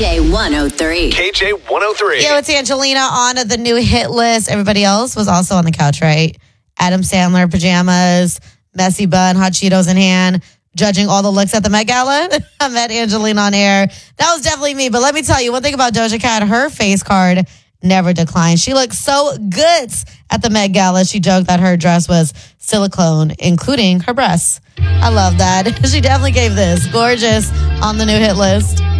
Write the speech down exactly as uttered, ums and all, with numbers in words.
J one oh three. K J one oh three. Yo, it's Angelina on the new hit list. Everybody else was also on the couch, right? Adam Sandler, pajamas, messy bun, hot Cheetos in hand, judging all the looks at the Met Gala. I met Angelina on air. That was definitely me. But let me tell you, one thing about Doja Cat, her face card never declined. She looked so good at the Met Gala. She joked that her dress was silicone, including her breasts. I love that. She definitely gave this. Gorgeous on the new hit list.